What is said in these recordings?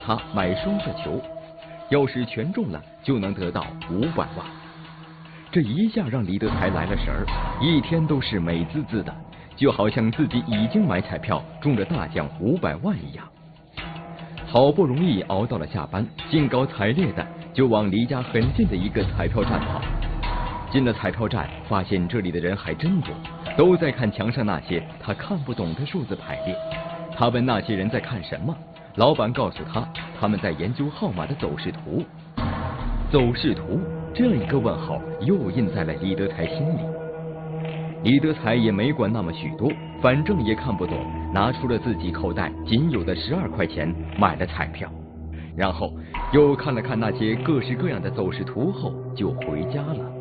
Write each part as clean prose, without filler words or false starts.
他买双色球，要是全中了就能得到500万。这一下让李德才来了神儿，一天都是美滋滋的，就好像自己已经买彩票中了大奖500万一样。好不容易熬到了下班，兴高采烈的就往离家很近的一个彩票站跑。进了彩票站，发现这里的人还真多，都在看墙上那些他看不懂的数字排列。他问那些人在看什么，老板告诉他，他们在研究号码的走势图。走势图这一个问号又印在了李德才心里。李德才也没管那么许多，反正也看不懂，拿出了自己口袋仅有的12块钱买了彩票，然后又看了看那些各式各样的走势图后就回家了。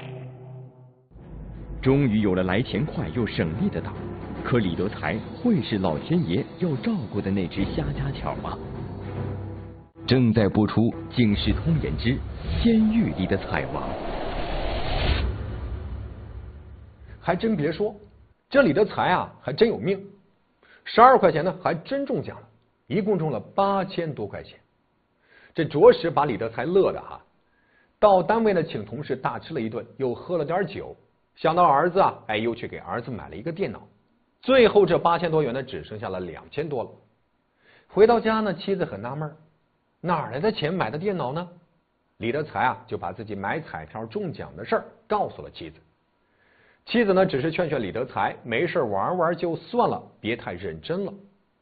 终于有了来钱快又省力的道，可李德才会是老天爷要照顾的那只瞎家巧吗？正在播出《警世通言之监狱里的彩王》。 还真别说，这李德才啊还真有命，12块钱呢还真中奖了，一共中了8000多块钱。这着实把李德才乐的哈。到单位呢请同事大吃了一顿，又喝了点酒，想到儿子啊，又去给儿子买了一个电脑。最后这8000多元呢只剩下了2000多了。回到家呢，妻子很纳闷，哪来的钱买的电脑呢？李德才啊就把自己买彩票中奖的事儿告诉了妻子。妻子呢只是劝劝李德才，没事玩玩就算了，别太认真了。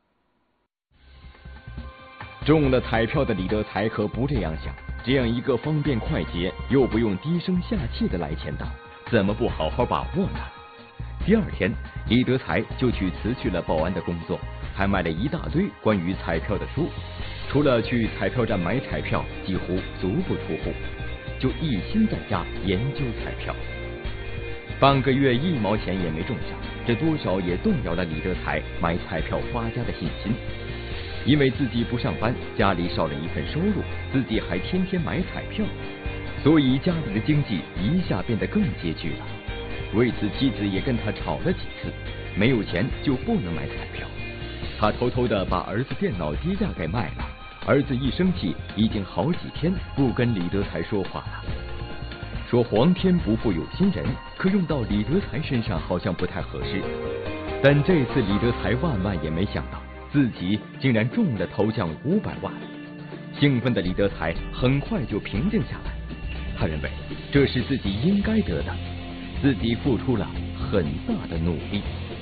中了彩票的李德才可不这样想，这样一个方便快捷又不用低声下气的来钱道，怎么不好好把握呢？第二天，李德才就去辞去了保安的工作，还买了一大堆关于彩票的书，除了去彩票站买彩票，几乎足不出户，就一心在家研究彩票。半个月1毛钱也没中上，这多少也动摇了李德才买彩票发家的信心。因为自己不上班，家里少了一份收入，自己还天天买彩票，所以家里的经济一下变得更拮据了。为此，妻子也跟他吵了几次，没有钱就不能买彩票。他偷偷的把儿子电脑低价给卖了，儿子一生气，已经好几天不跟李德才说话了。说皇天不负有心人，可用到李德才身上好像不太合适。但这次李德才万万也没想到，自己竟然中了头奖500万。兴奋的李德才很快就平静下来，他认为这是自己应该得的，自己付出了很大的努力。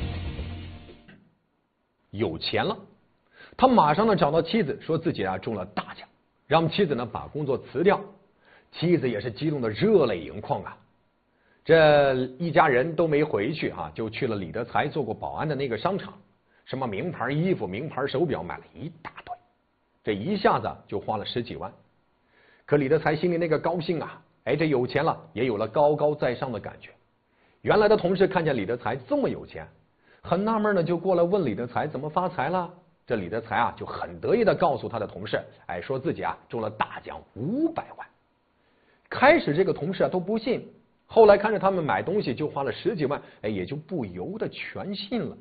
有钱了，他马上呢找到妻子，说自己啊中了大奖，让妻子呢把工作辞掉。妻子也是激动的热泪盈眶啊！这一家人都没回去啊，就去了李德才做过保安的那个商场，什么名牌衣服、名牌手表买了一大堆，这一下子就花了10几万。可李德才心里那个高兴啊，这有钱了，也有了高高在上的感觉。原来的同事看见李德才这么有钱，很纳闷呢，就过来问李德才怎么发财了。这李德才啊就很得意的告诉他的同事，说自己啊中了大奖500万。开始这个同事啊都不信，后来看着他们买东西就花了10几万，也就不由得全信了。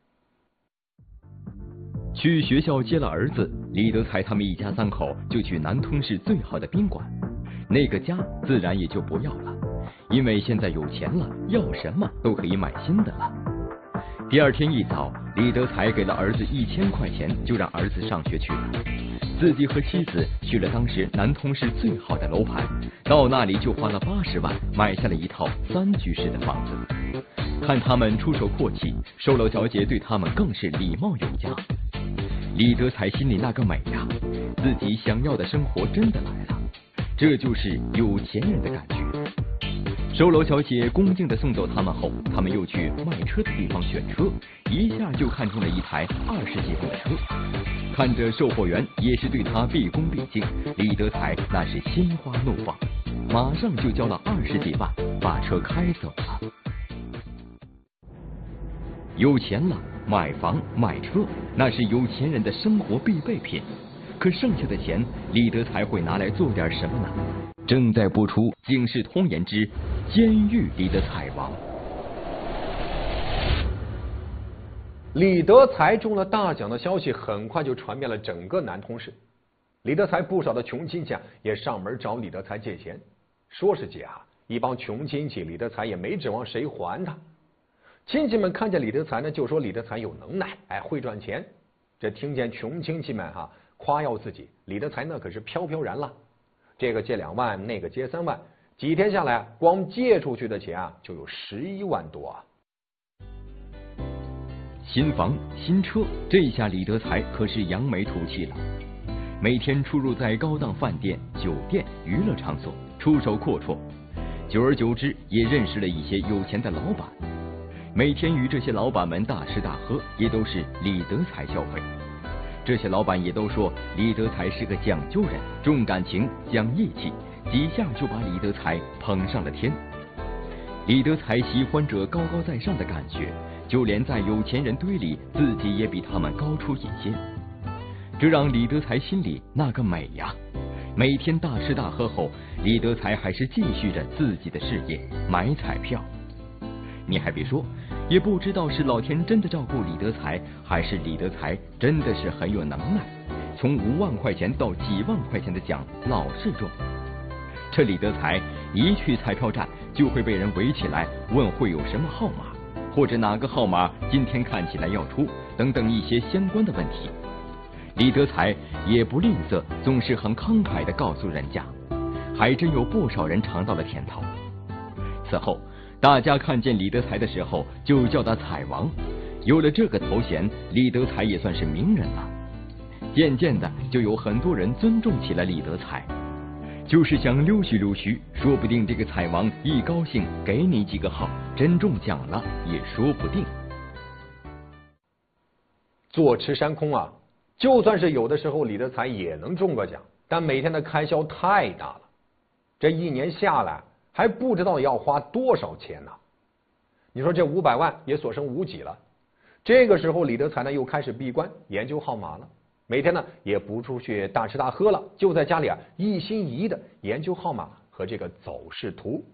去学校接了儿子，李德才他们一家3口就去南通市最好的宾馆，那个家自然也就不要了，因为现在有钱了，要什么都可以买新的了。第二天一早，李德才给了儿子1000块钱，就让儿子上学去了。自己和妻子去了当时南通市最好的楼盘，到那里就花了80万买下了一套3居室的房子。看他们出手阔气，售楼小姐对他们更是礼貌有加。李德才心里那个美呀，自己想要的生活真的来了，这就是有钱人的感觉。售楼小姐恭敬地送走他们后，他们又去卖车的地方选车，一下就看中了一台20几万的车。看着售货员也是对他毕恭毕敬，李德才那是心花怒放，马上就交了20几万，把车开走了。有钱了，买房买车，那是有钱人的生活必备品。可剩下的钱，李德才会拿来做点什么呢？正在播出《警世通言之监狱里的彩王》。 李德才中了大奖的消息很快就传遍了整个南通市， 李德才不少的穷亲戚也上门找李德才借钱，说是借一帮穷亲戚，李德才也没指望谁还他。亲戚们看见李德才呢，就说李德才有能耐，会赚钱。这听见穷亲戚们夸耀自己，李德才那可是飘飘然了。这个借2万，那个借3万，几天下来，光借出去的钱就有11万多。 新房新车，这下李德才可是扬眉吐气了。每天出入在高档饭店、酒店、娱乐场所，出手阔绰。久而久之，也认识了一些有钱的老板。每天与这些老板们大吃大喝，也都是李德才消费。这些老板也都说李德才是个讲究人，重感情，讲义气，几下就把李德才捧上了天。李德才喜欢这高高在上的感觉，就连在有钱人堆里，自己也比他们高出一些。这让李德才心里那个美呀！每天大吃大喝后，李德才还是继续着自己的事业，买彩票。你还别说，也不知道是老天真的照顾李德才，还是李德才真的是很有能耐，从5万块钱到几万块钱的奖老是中。这李德才一去彩票站，就会被人围起来问会有什么号码，或者哪个号码今天看起来要出，等等一些相关的问题。李德才也不吝啬，总是很慷慨地告诉人家，还真有不少人尝到了甜头。此后大家看见李德才的时候，就叫他彩王。有了这个头衔，李德才也算是名人了。渐渐的，就有很多人尊重起了李德才，就是想溜须溜须，说不定这个彩王一高兴，给你几个号，真中奖了也说不定。 坐吃山空就算是有的时候李德才也能中个奖，但每天的开销太大了，这一年下来还不知道要花多少钱呢。你说这500万也所剩无几了。这个时候李德才呢又开始闭关研究号码了，每天呢也不出去大吃大喝了，就在家里一心一意的研究号码和这个走势图。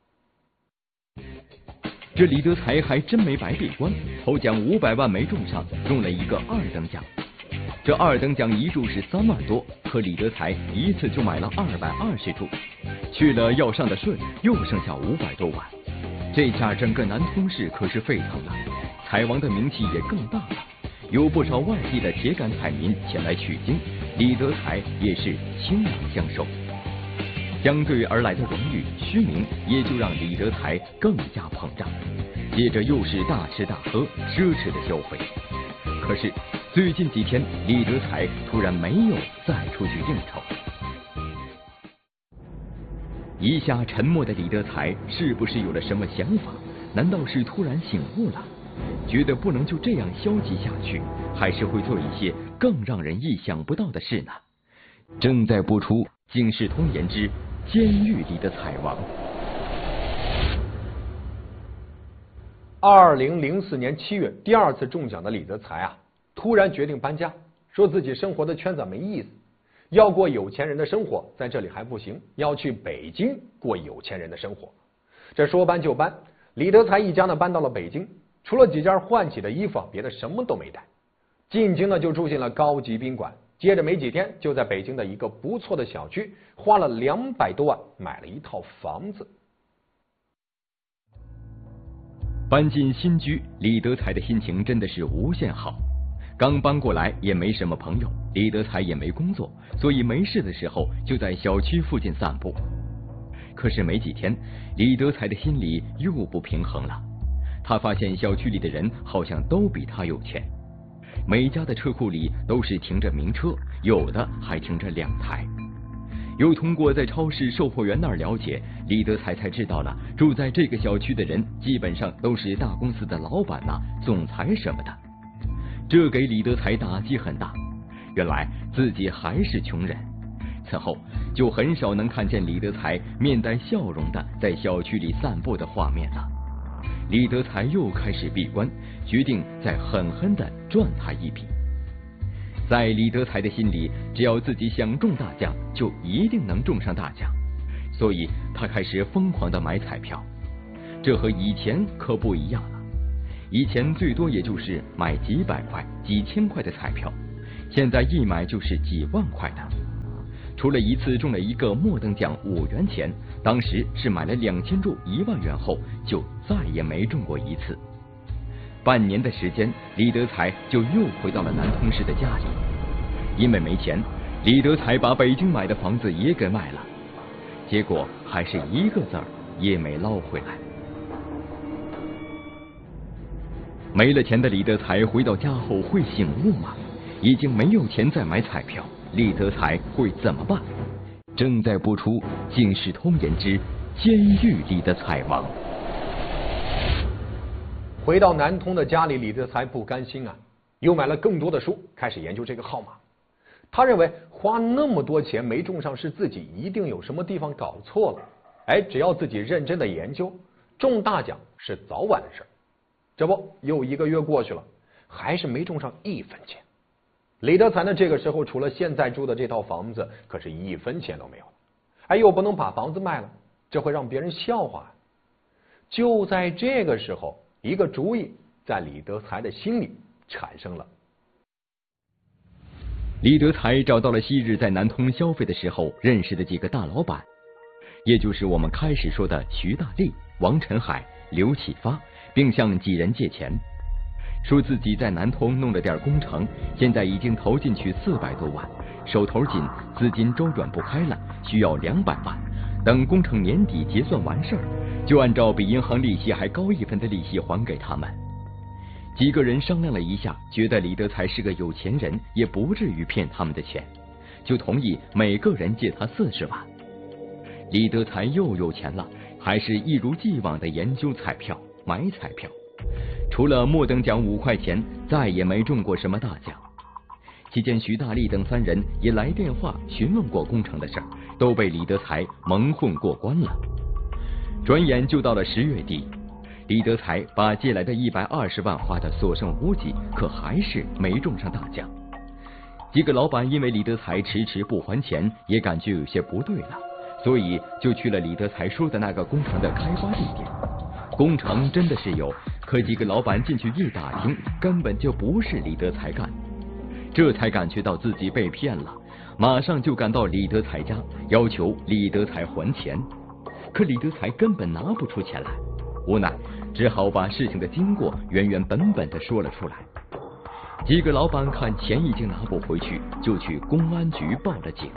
这李德才还真没白闭关，头奖500万没中上，中了一个2等奖。这2等奖一注是3万多，可李德才一次就买了220注，去了要上的税，又剩下500多万。这下整个南通市可是沸腾了，彩王的名气也更大了，有不少外地的铁杆彩民前来取经，李德才也是倾囊相授。相对而来的荣誉虚名，也就让李德才更加膨胀，接着又是大吃大喝，奢侈的消费。可是最近几天，李德才突然没有再出去应酬。一下沉默的李德才是不是有了什么想法？难道是突然醒悟了，觉得不能就这样消极下去，还是会做一些更让人意想不到的事呢？正在播出《警世通言之监狱里的彩王》。 2004年7月，第2次中奖的李德才突然决定搬家，说自己生活的圈子没意思，要过有钱人的生活，在这里还不行，要去北京过有钱人的生活。这说搬就搬，李德才一家呢搬到了北京，除了几件换洗的衣服，别的什么都没带。进京呢就住进了高级宾馆，接着没几天就在北京的一个不错的小区花了200多万买了一套房子。 搬进新居，李德才的心情真的是无限好。刚搬过来也没什么朋友，李德才也没工作，所以没事的时候就在小区附近散步。可是没几天，李德才的心里又不平衡了。他发现小区里的人好像都比他有钱，每家的车库里都是停着名车，有的还停着2台。又通过在超市售货员那儿了解，李德才才知道了，住在这个小区的人基本上都是大公司的老板总裁什么的。这给李德才打击很大，原来自己还是穷人。此后就很少能看见李德才面带笑容的在小区里散步的画面了。李德才又开始闭关，决定再狠狠地赚他一笔。在李德才的心里，只要自己想中大奖，就一定能中上大奖，所以他开始疯狂地买彩票。这和以前可不一样了，以前最多也就是买几百块、几千块的彩票，现在一买就是几万块的。 除了一次中了一个末等奖5元钱，当时是买了2000注1万元后，就再也没中过一次。半年的时间，李德才就又回到了南通市的家里。因为没钱，李德才把北京买的房子也给卖了，结果还是一个子儿也没捞回来。没了钱的李德才回到家后会醒悟吗？已经没有钱再买彩票，李德才会怎么办？正在播出《警世通言之监狱里的彩王》。 回到南通的家里，李德才不甘心啊，又买了更多的书，开始研究这个号码。他认为花那么多钱没中上，是自己一定有什么地方搞错了。只要自己认真的研究，中大奖是早晚的事。这不，又1个月过去了，还是没中上1分钱。李德才呢，这个时候除了现在住的这套房子，可是1分钱都没有了。又不能把房子卖了，这会让别人笑话。就在这个时候，一个主意在李德才的心里产生了。 李德才找到了昔日在南通消费的时候认识的几个大老板，也就是我们开始说的徐大力、王晨海、刘启发，并向几人借钱，说自己在南通弄了点工程，现在已经投进去400多万，手头紧，资金周转不开了，需要200万，等工程年底结算完事儿，就按照比银行利息还高1分的利息还给他们。几个人商量了一下，觉得李德才是个有钱人，也不至于骗他们的钱，就同意每个人借他40万。李德才又有钱了，还是一如既往的研究彩票，买彩票。除了末等奖5块钱，再也没中过什么大奖。期间，徐大力等3人也来电话询问过工程的事儿，都被李德才蒙混过关了。转眼就到了10月底，李德才把借来的120万花得所剩无几，可还是没中上大奖。几个老板因为李德才迟迟不还钱，也感觉有些不对了，所以就去了李德才说的那个工程的开发地点。工程真的是有，可几个老板进去一打听，根本就不是李德才干，这才感觉到自己被骗了，马上就赶到李德才家，要求李德才还钱。可李德才根本拿不出钱来，无奈只好把事情的经过原原本本的说了出来。几个老板看钱已经拿不回去，就去公安局报了警。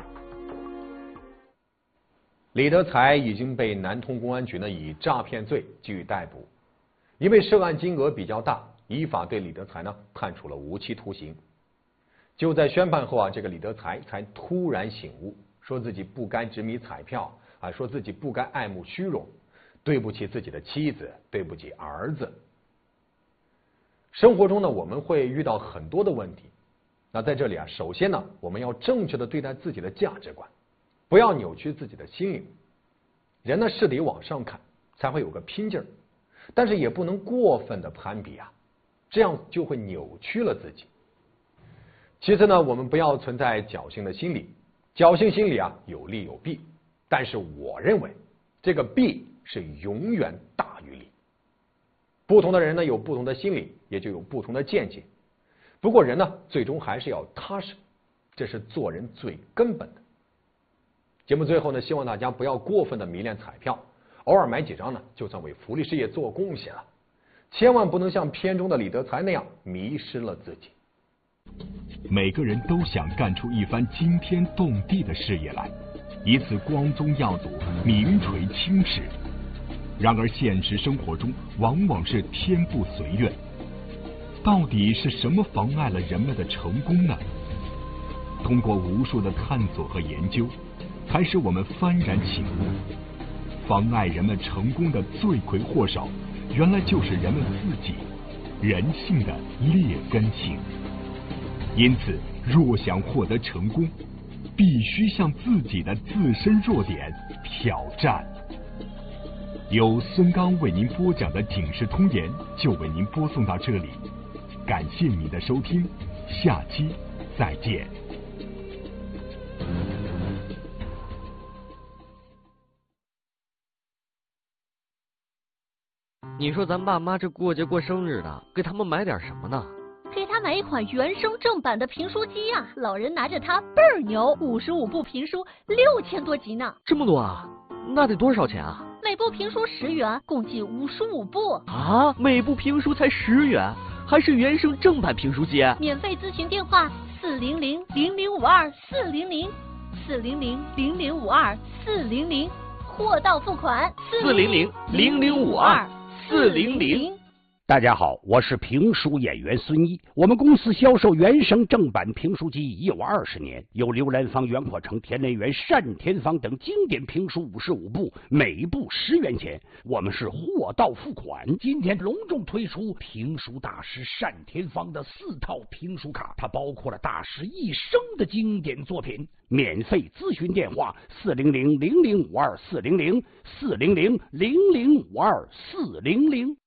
李德才已经被南通公安局呢以诈骗罪予以逮捕，因为涉案金额比较大，依法对李德才呢判处了无期徒刑。就在宣判后这个李德才才突然醒悟，说自己不该执迷彩票说自己不该爱慕虚荣，对不起自己的妻子，对不起儿子。生活中呢，我们会遇到很多的问题。那在这里首先呢，我们要正确的对待自己的价值观，不要扭曲自己的心灵。人呢是得往上看，才会有个拼劲儿，但是也不能过分的攀比这样就会扭曲了自己。其次呢，我们不要存在侥幸的心理，侥幸心理有利有弊，但是我认为这个弊是永远大于利。不同的人呢有不同的心理，也就有不同的见解。不过人呢最终还是要踏实，这是做人最根本的。节目最后呢，希望大家不要过分的迷恋彩票，偶尔买几张呢，就算为福利事业做贡献了。千万不能像片中的李德才那样迷失了自己。 每个人都想干出一番惊天动地的事业来，以此光宗耀祖，名垂青史。然而现实生活中往往是天不随愿，到底是什么妨碍了人们的成功呢？通过无数的探索和研究，才使我们幡然醒悟，妨碍人们成功的罪魁祸首，原来就是人们自己，人性的劣根性。因此，若想获得成功，必须向自己的自身弱点挑战。由孙刚为您播讲的《警世通言》就为您播送到这里，感谢您的收听，下期再见。 你说咱爸妈这过节过生日的，给他们买点什么呢？ 给他家买一款原声正版的评书机啊，老人拿着它倍儿牛，55部评书6000多集呢。 这么多啊？那得多少钱啊？ 每部评书10元，共计55部。 啊，每部评书才10元，还是原声正版评书机？ 免费咨询电话400-0052-400，400-0052-400，货到付款 400-0052-400。 大家好，我是评书演员孙一。我们公司销售原声正版评书机已有20年，有刘兰芳、袁阔成、田连元、单田芳等经典评书55部，每部10元钱。我们是货到付款。今天隆重推出评书大师单田芳的4套评书卡，它包括了大师一生的经典作品。免费咨询电话400-0052-400，400-0052-400。